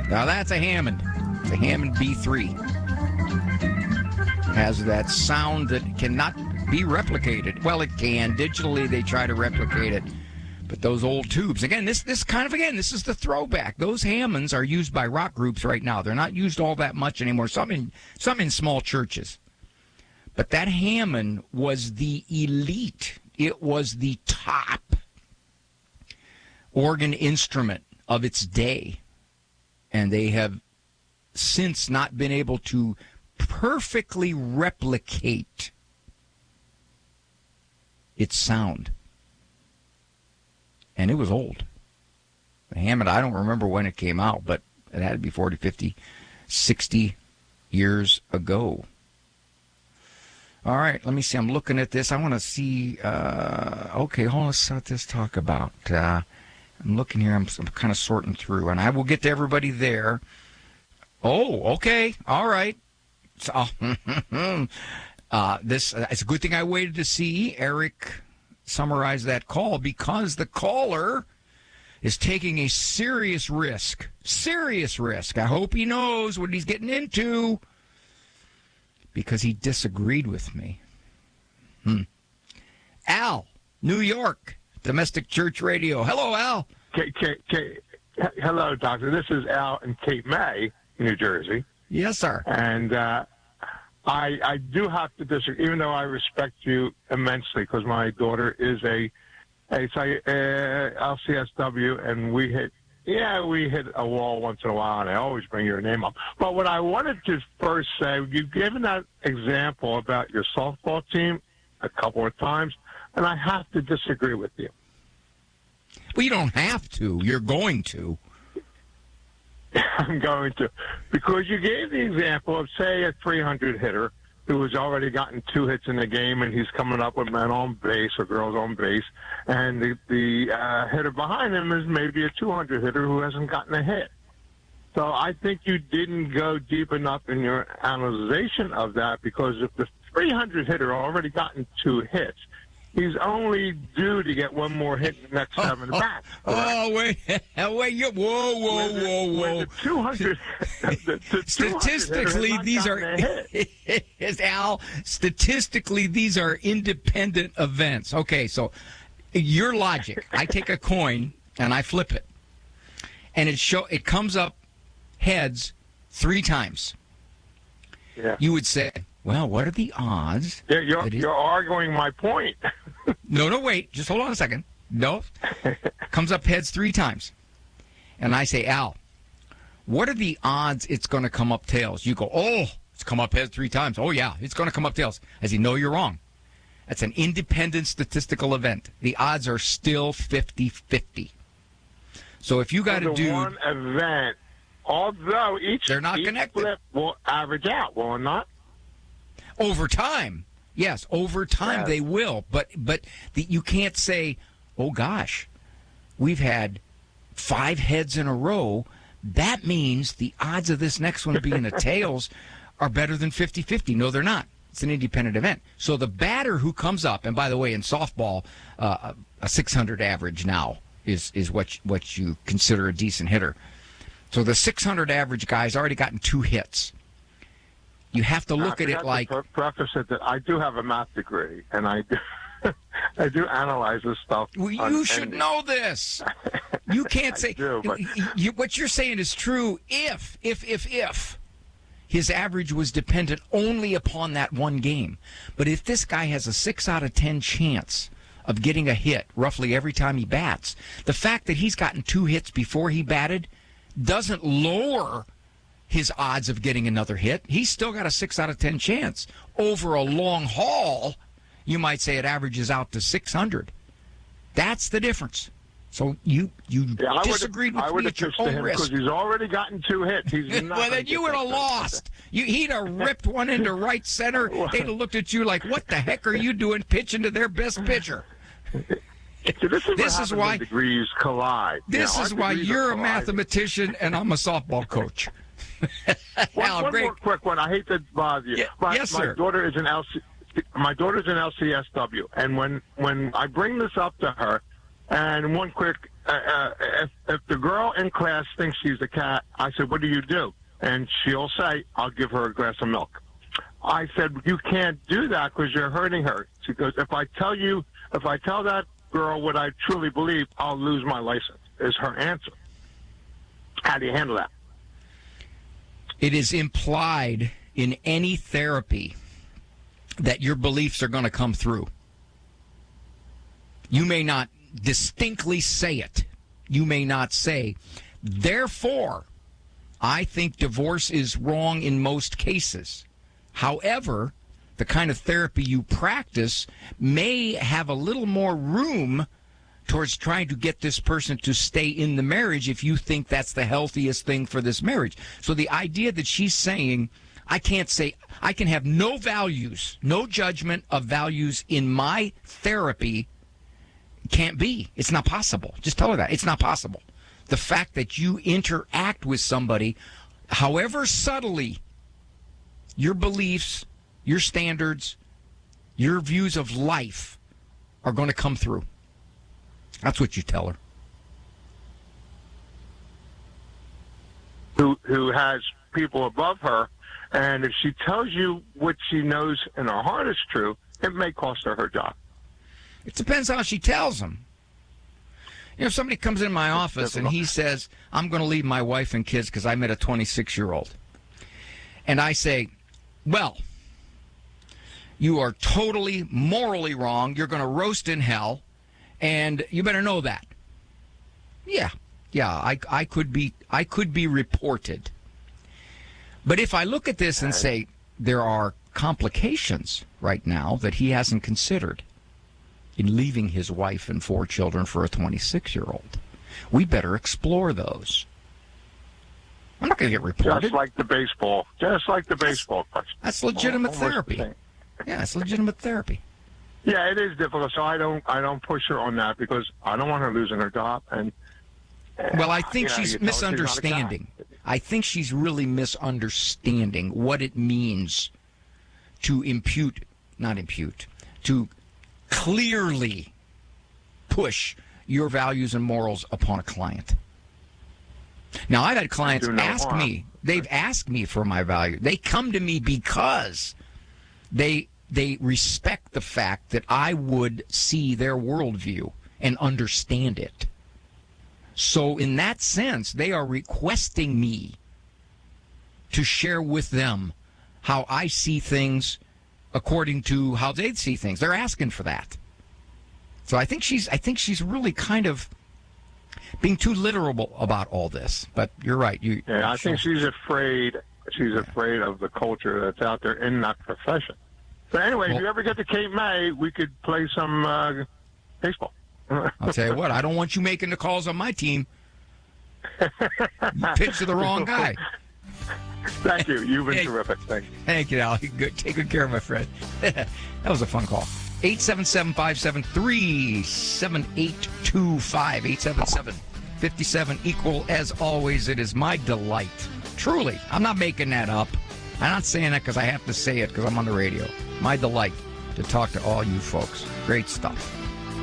Now that's a Hammond. It's a Hammond B3. Has that sound that cannot be replicated. Well, it can. Digitally, they try to replicate it. But those old tubes, again, this is the throwback. Those Hammonds are used by rock groups right now. They're not used all that much anymore. Some in small churches. But that Hammond was the elite. It was the top organ instrument of its day. And they have since not been able to perfectly replicate its sound. And it was old. The Hammond, I don't remember when it came out, but it had to be 40, 50, 60 years ago. All right, let me see. I'm looking at this. I want to see. Okay, hold on. Let's talk about. I'm looking here. I'm kind of sorting through, and I will get to everybody there. Oh, okay. All right. So, it's a good thing I waited to see Eric summarize that call, because the caller is taking a serious risk. Serious risk. I hope he knows what he's getting into, because he disagreed with me. Al, New York, Domestic Church Radio. Hello, Al. Hello, Doctor. This is Al in Cape May, New Jersey. Yes, sir. And I do have to disagree, even though I respect you immensely, because my daughter is a LCSW, and we hit a wall once in a while, and I always bring your name up. But what I wanted to first say, you've given that example about your softball team a couple of times, and I have to disagree with you. Well, you don't have to. You're going to. I'm going to. Because you gave the example of, say, a 300 hitter who has already gotten 2 hits in the game, and he's coming up with men on base or girls on base, and the hitter behind him is maybe a 200 hitter who hasn't gotten a hit. So I think you didn't go deep enough in your analyzation of that, because if the 300 hitter already gotten 2 hits, he's only due to get one more hit in the next 7 bats. Oh, wait. Whoa. The 200, statistically, these are, Al, statistically, these are independent events. Okay, so your logic, I take a coin and I flip it, and it comes up heads 3 times. Yeah. You would say, well, what are the odds? Yeah, you're arguing my point. No, wait. Just hold on a second. No. Comes up heads 3 times. And I say, Al, what are the odds it's going to come up tails? You go, oh, it's come up heads 3 times. Oh, yeah, it's going to come up tails. I say, no, you're wrong. That's an independent statistical event. The odds are still 50-50. So if you got to do one event, although they're not each connected, flip will average out, will it not? Over time, yes. Over time, they will. But you can't say, oh, gosh, we've had 5 heads in a row. That means the odds of this next one being a tails are better than 50-50. No, they're not. It's an independent event. So the batter who comes up, and by the way, in softball, a 600 average now is what you consider a decent hitter. So the 600 average guy's already gotten 2 hits. You have to look at it like. Preface it that I do have a math degree, and I do analyze this stuff. Well, you should know this. You can't say. What you're saying is true if his average was dependent only upon that one game. But if this guy has a 6 out of 10 chance of getting a hit roughly every time he bats, the fact that he's gotten 2 hits before he batted doesn't lower his odds of getting another hit. He's still got a 6 out of 10 chance. Over a long haul, you might say it averages out to 600. That's the difference. So you disagreed with me at your own risk. Because he's already gotten 2 hits. He's not well, then you would have lost. He'd have ripped one into right center. They'd have looked at you like, what the heck are you doing pitching to their best pitcher? So this is why degrees collide. This is why you're a mathematician and I'm a softball coach. One more quick one. I hate to bother you. Yes, sir. My daughter's an LCSW, and when I bring this up to her, and one quick if the girl in class thinks she's a cat, I said, what do you do? And she'll say, I'll give her a glass of milk. I said, you can't do that because you're hurting her. She goes, if I tell that girl what I truly believe, I'll lose my license, is her answer. How do you handle that? It is implied in any therapy that your beliefs are going to come through. You may not distinctly say it. You may not say, therefore, I think divorce is wrong in most cases. However, the kind of therapy you practice may have a little more room towards trying to get this person to stay in the marriage if you think that's the healthiest thing for this marriage. So the idea that she's saying, I can have no values, no judgment of values in my therapy, can't be. It's not possible. Just tell her that. It's not possible. The fact that you interact with somebody, however subtly, your beliefs, your standards, your views of life are going to come through. That's what you tell her. Who has people above her, and if she tells you what she knows in her heart is true, it may cost her job. It depends how she tells them. You know, if somebody comes in my office and he says, I'm going to leave my wife and kids because I met a 26-year-old. And I say, well, you are totally morally wrong. You're going to roast in hell. And you better know that. Yeah, I could be reported. But if I look at this and say there are complications right now that he hasn't considered in leaving his wife and 4 children for a 26-year-old, we better explore those. I'm not going to get reported. Just like the baseball question. That's legitimate therapy. Yeah, it's legitimate therapy. Yeah, it is difficult. So I don't push her on that because I don't want her losing her job. And well, I think she's misunderstanding. I think she's really misunderstanding what it means to to clearly push your values and morals upon a client. Now, I've had clients ask me, they've asked me for my value. They come to me because they respect the fact that I would see their worldview and understand it. So in that sense, they are requesting me to share with them how I see things according to how they see things. They're asking for that. So I think she's really kind of being too literal about all this. But you're right. I think she's afraid. She's afraid of the culture that's out there in that profession. So anyway, if you ever get to Cape May, we could play some baseball. I'll tell you what, I don't want you making the calls on my team. You pitched to the wrong guy. Thank you. You've been terrific. Thank you. Thank you, Al. Good. Take good care of my friend. That was a fun call. 877-573-7825. 877-57 equal. As always, it is my delight. Truly. I'm not making that up. I'm not saying that because I have to say it because I'm on the radio. My delight to talk to all you folks. Great stuff.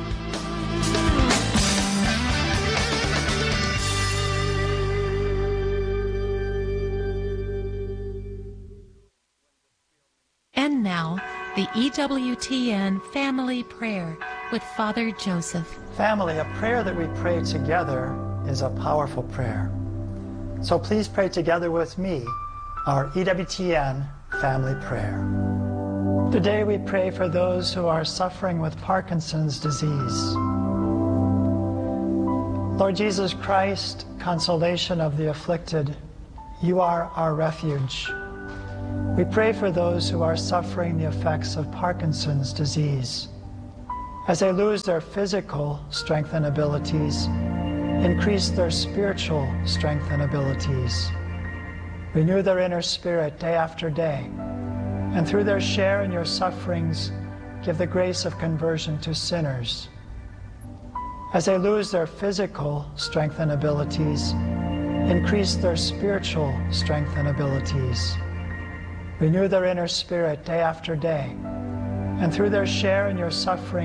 And now, the EWTN Family Prayer with Father Joseph. Family, a prayer that we pray together is a powerful prayer. So please pray together with me our EWTN Family Prayer. Today we pray for those who are suffering with Parkinson's disease. Lord Jesus Christ, consolation of the afflicted, you are our refuge. We pray for those who are suffering the effects of Parkinson's disease. As they lose their physical strength and abilities, increase their spiritual strength and abilities. Renew their inner spirit day after day, and through their share in your sufferings, give the grace of conversion to sinners. As they lose their physical strength and abilities, increase their spiritual strength and abilities. Renew their inner spirit day after day, and through their share in your suffering,